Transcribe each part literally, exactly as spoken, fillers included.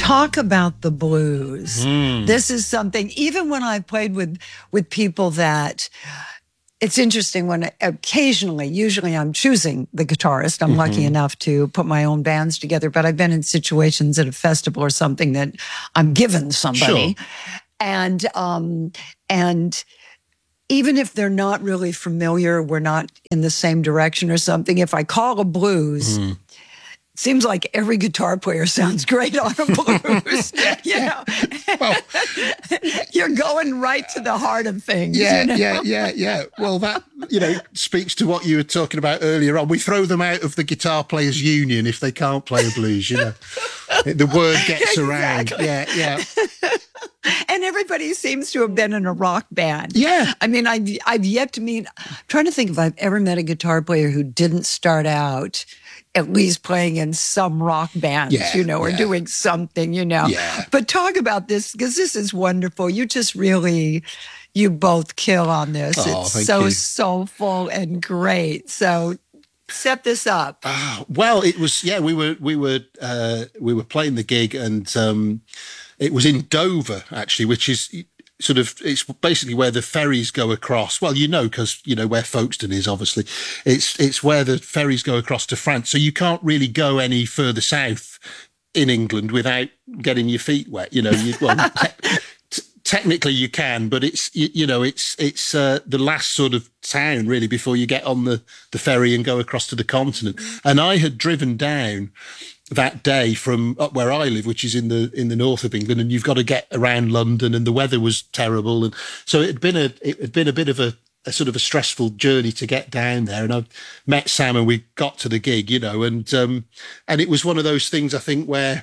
talk about the blues. Mm. This is something, even when I played with, with people that, it's interesting when occasionally, usually I'm choosing the guitarist. I'm mm-hmm. lucky enough to put my own bands together, but I've been in situations at a festival or something that I'm given somebody. Sure. And, um, and even if they're not really familiar, we're not in the same direction or something, if I call a blues, mm. seems like every guitar player sounds great on a blues. You know, well, you're going right to the heart of things. Yeah, you know? yeah, yeah, yeah. Well, that, you know, speaks to what you were talking about earlier on. We throw them out of the guitar players union if they can't play a blues, you know. The word gets exactly. around. Yeah, yeah. And everybody seems to have been in a rock band. Yeah. I mean, I've, I've yet to meet, I'm trying to think if I've ever met a guitar player who didn't start out at least playing in some rock bands, yeah, you know, or yeah. doing something, you know. Yeah. But talk about this, because this is wonderful. You just really, you both kill on this. Oh, it's thank so you. soulful and great. So set this up. Uh, well, it was, yeah, we were, we were, uh, we were playing the gig, and um, it was in Dover, actually, which is sort of, it's basically where the ferries go across. Well, you know, because, you know, where Folkestone is, obviously. It's it's where the ferries go across to France. So you can't really go any further south in England without getting your feet wet. You know, you, well, te- t- technically you can, but it's, you, you know, it's it's uh, the last sort of town, really, before you get on the, the ferry and go across to the continent. And I had driven down that day from up where I live, which is in the in the north of England, and you've got to get around London, and the weather was terrible, and so it had been a it had been a bit of a, a sort of a stressful journey to get down there. And I met Sam, and we got to the gig, you know, and um, and it was one of those things, I think, where,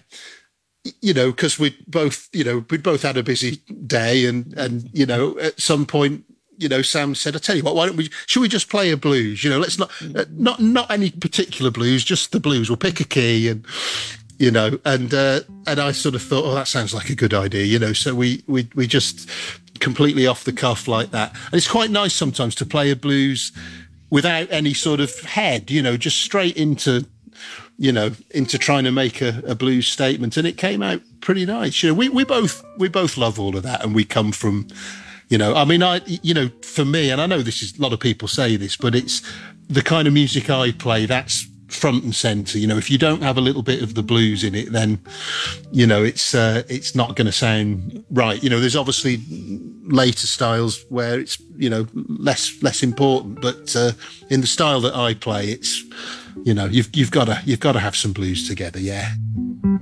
you know, because we both, you know, we both had a busy day, and and you know, at some point, you know, Sam said, I tell you what, why don't we, should we just play a blues? You know, let's not, uh, not, not any particular blues, just the blues. We'll pick a key, and, you know, and, uh, and I sort of thought, oh, that sounds like a good idea, you know, so we, we, we just completely off the cuff like that. And it's quite nice sometimes to play a blues without any sort of head, you know, just straight into, you know, into trying to make a, a blues statement. And it came out pretty nice. You know, we, we both, we both love all of that, and we come from, you know, I mean, I, you know, for me, and I know this is, a lot of people say this, but it's the kind of music I play, that's front and center. You know, if you don't have a little bit of the blues in it, then, you know, it's, uh, it's not going to sound right. You know, there's obviously later styles where it's, you know, less, less important, but, uh, in the style that I play, it's, you know, you've, you've got to, you've got to have some blues together. Yeah.